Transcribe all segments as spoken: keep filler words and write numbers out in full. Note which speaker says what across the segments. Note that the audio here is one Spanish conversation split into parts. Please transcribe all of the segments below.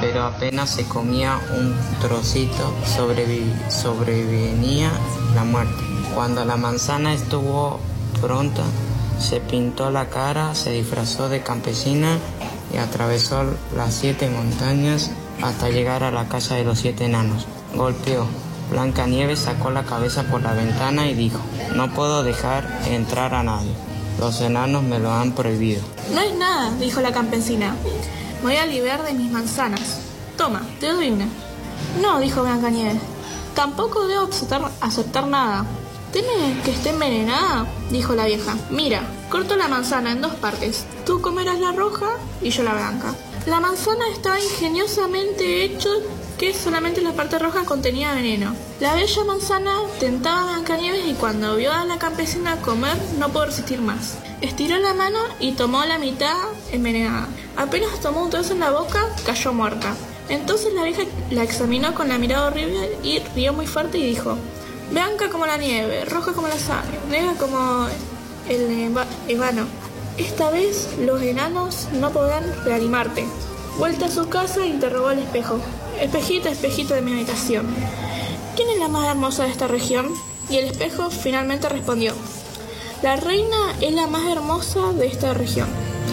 Speaker 1: pero apenas se comía un trocito, sobrevi- sobrevenía la muerte. Cuando la manzana estuvo pronta, se pintó la cara, se disfrazó de campesina y atravesó las siete montañas hasta llegar a la casa de los siete enanos. Golpeó. Blancanieves sacó la cabeza por la ventana y dijo: no puedo dejar entrar a nadie. Los enanos me lo han prohibido.
Speaker 2: No es nada, dijo la campesina. Me voy a liberar de mis manzanas. Toma, te doy una. No, dijo Blancanieves. Tampoco debo aceptar, aceptar nada. ¿Temes que esté envenenada? Dijo la vieja. Mira, corto la manzana en dos partes. Tú comerás la roja y yo la blanca. La manzana estaba ingeniosamente hecho que solamente la parte roja contenía veneno. La bella manzana tentaba a Blancanieves y cuando vio a la campesina comer no pudo resistir más. Estiró la mano y tomó la mitad envenenada. Apenas tomó un trozo en la boca, cayó muerta. Entonces la vieja la examinó con la mirada horrible y rió muy fuerte y dijo: blanca como la nieve, roja como la sangre, negra como el ébano. Esta vez los enanos no podrán reanimarte. Vuelta a su casa, interrogó al espejo. Espejito, espejito de mi habitación, ¿quién es la más hermosa de esta región? Y el espejo finalmente respondió: la reina es la más hermosa de esta región.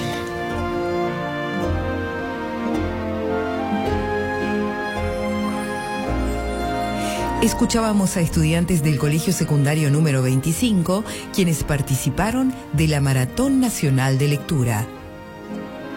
Speaker 3: Escuchábamos a estudiantes del Colegio Secundario número veinticinco, quienes participaron de la Maratón Nacional de Lectura.